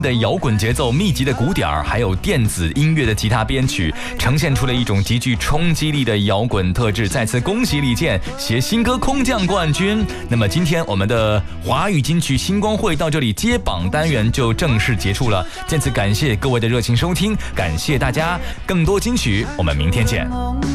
的摇滚节奏、密集的鼓点儿，还有电子音乐的吉他编曲，呈现出了一种极具冲击力的摇滚特质。再次恭喜李健携新歌空降冠军。那么今天我们的华语金曲星光会到这里揭榜单元就正式结束了。再次感谢各位的热情收听，感谢大家，更多金曲我们明天见。